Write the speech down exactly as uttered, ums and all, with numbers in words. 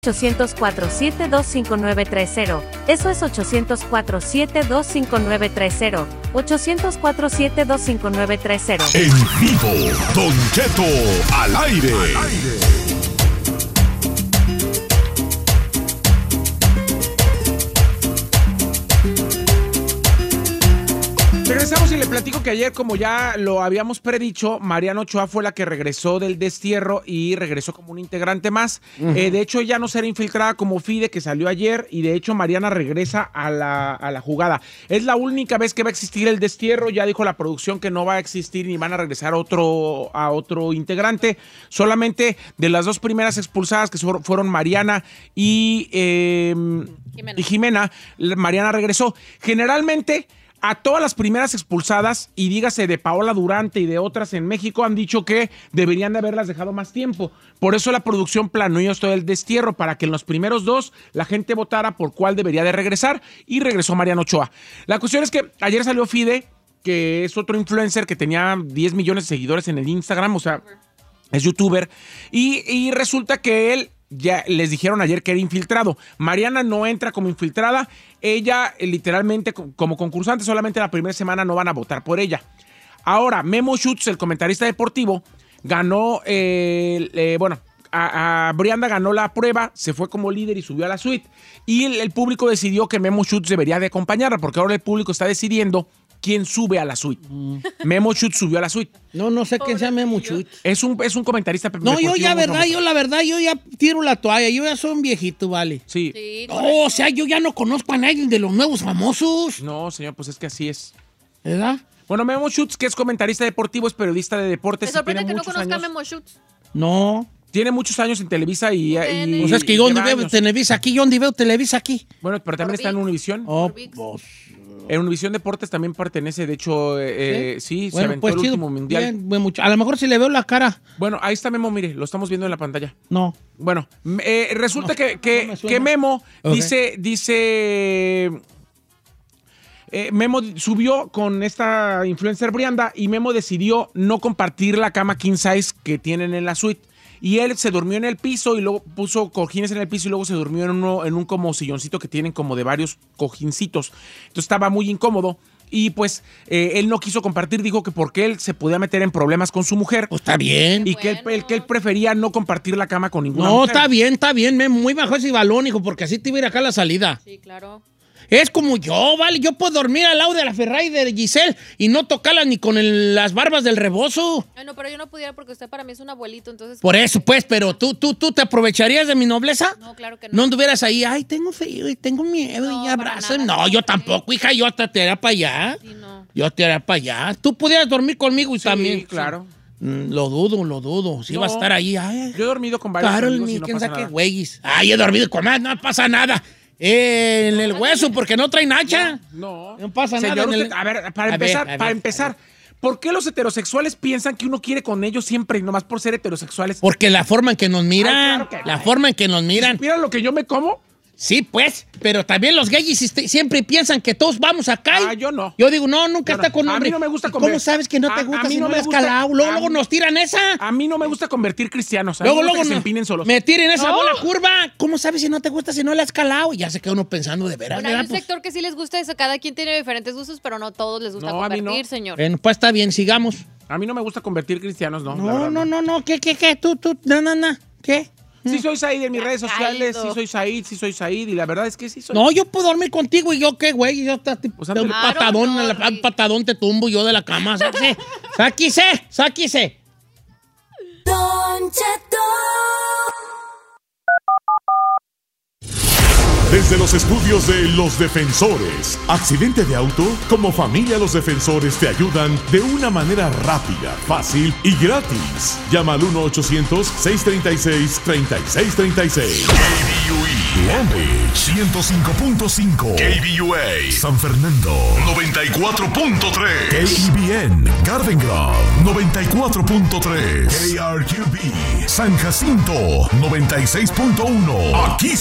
ocho cero cuatro, siete dos cinco nueve tres cero. Eso es ocho cero cuatro, siete dos cinco nueve tres cero. ocho cero cuatro, siete dos cinco nueve tres cero. En vivo, Don Cheto al aire. Al aire. Regresamos y le platico que ayer, como ya lo habíamos predicho, Mariana Ochoa fue la que regresó del destierro y regresó como un integrante más. Uh-huh. Eh, de hecho, ella no será infiltrada como Fide, que salió ayer, y de hecho Mariana regresa a la, a la jugada. Es la única vez que va a existir el destierro. Ya dijo la producción que no va a existir ni van a regresar a otro, a otro integrante. Solamente de las dos primeras expulsadas, que fueron Mariana y, eh, Jimena. y Jimena, Mariana regresó. Generalmente, a todas las primeras expulsadas, y dígase de Paola Durante y de otras en México, han dicho que deberían de haberlas dejado más tiempo. Por eso la producción planeó esto del destierro, para que en los primeros dos la gente votara por cuál debería de regresar, y regresó Mariana Ochoa. La cuestión es que ayer salió Fide, que es otro influencer que tenía diez millones de seguidores en el Instagram, o sea, es youtuber, y, y resulta que él, ya les dijeron ayer que era infiltrado. Mariana no entra como infiltrada. Ella, literalmente, como concursante, solamente la primera semana no van a votar por ella. Ahora, Memo Schutz, el comentarista deportivo, ganó, eh, eh, bueno, a, a Brianda ganó la prueba, se fue como líder y subió a la suite. Y el, el público decidió que Memo Schutz debería de acompañarla, porque ahora el público está decidiendo quién sube a la suite. Mm. Memo Schutz subió a la suite. No, no sé quién sea Memo Schutz. Es un, es un comentarista. No, yo ya, verdad, yo la verdad, yo ya tiro la toalla. Yo ya soy un viejito, vale. Sí. sí oh, o sea, yo ya no conozco a nadie de los nuevos famosos. No, señor, pues es que así es. ¿Verdad? Bueno, Memo Schutz, que es comentarista deportivo, es periodista de deportes. Me sorprende que no conozca años. a Memo Schutz. No. Tiene muchos años en Televisa y... y o sea, es que yo donde veo Televisa aquí, yo donde veo Televisa aquí. Bueno, pero también Por está Vix. en Univisión. Oh, pues... En Univisión Deportes también pertenece, de hecho, eh, sí, sí bueno, se aventó pues, el chido, último mundial. Bien, mucho. A lo mejor si le veo la cara. Bueno, ahí está Memo, mire, lo estamos viendo en la pantalla. No. Bueno, eh, resulta no, que, que, no que Memo okay. dice, dice... Eh, Memo subió con esta influencer Brianda y Memo decidió no compartir la cama king size que tienen en la suite. Y él se durmió en el piso y luego puso cojines en el piso y luego se durmió en, uno, en un como silloncito que tienen como de varios cojincitos. Entonces estaba muy incómodo y pues eh, él no quiso compartir, dijo que porque él se podía meter en problemas con su mujer. Pues está bien. Y bueno. que, él, que él prefería no compartir la cama con ninguna no, mujer. No, está bien, está bien, muy bajo ese balón, hijo, porque así te iba a ir acá a la salida. Sí, claro. Es como yo, vale, yo puedo dormir al lado de la Ferrari de Giselle y no tocarla ni con el, las barbas del rebozo. Ay, no, pero yo no pudiera porque usted para mí es un abuelito, entonces... Por eso, pues, pero ¿tú, tú, tú te aprovecharías de mi nobleza? No, claro que no. No anduvieras ahí, ay, tengo frío y tengo miedo no, y abrazo. No, yo tampoco, hija, yo hasta te haré para allá. Sí, no. Yo te haré para allá. Tú pudieras dormir conmigo y sí, también. claro. Mm, lo dudo, lo dudo. Si no, vas a estar ahí. Ay, yo he dormido con varios Carol, amigos y no quién pasa sabe nada. Qué güeyes. Ay, he dormido con más, no pasa nada. Eh, en el hueso, porque no traen hacha. No, no, no pasa Señor, nada. Usted, el... A ver, para a empezar, ver, para ver, empezar, ¿por qué los heterosexuales piensan que uno quiere con ellos siempre, nomás por ser heterosexuales? Porque la forma en que nos miran, Ay, claro que la no. forma en que nos miran. ¿Mira lo que yo me como? Sí, pues, pero también los gays siempre piensan que todos vamos acá. Ah, yo no. Yo digo, no, nunca yo está no. con hombre. A mí no me gusta comer. ¿Cómo sabes que no te a, gusta a mí si no no me has gusta, calado? Luego, luego nos tiran esa. A mí no me gusta convertir cristianos. A luego, mí me luego se empinen solos. Me tiren esa no. bola curva. ¿Cómo sabes si no te gusta si no le has calado? Y ya se queda uno pensando de veras. Bueno, hay un pues, sector que sí les gusta eso. Cada quien tiene diferentes gustos, pero no todos les gusta no, convertir, no. señor. Bueno, pues está bien, sigamos. A mí no me gusta convertir cristianos, ¿no? No, no, no, no. ¿Qué, qué, qué? Tú, tú, no, no, no. ¿Qué? Sí soy Said en mis redes sociales, sí soy Said, sí soy Said, y la verdad es que sí soy. No, yo puedo dormir contigo y yo qué, güey, yo te, o sea, un claro, patadón, no, la, un patadón te tumbo yo de la cama, sáquese, sáquese, sáquese. Don Cheto. Desde los estudios de Los Defensores, accidente de auto, como familia Los Defensores te ayudan de una manera rápida, fácil y gratis. Llama al uno ochocientos, seiscientos treinta y seis, treinta y seis treinta y seis. K B U E, Long Beach, ciento cinco punto cinco. K B U A, San Fernando, noventa y cuatro punto tres. K E B N, Garden Grove, noventa y cuatro punto tres. K R Q B, San Jacinto, noventa y seis punto uno. Aquí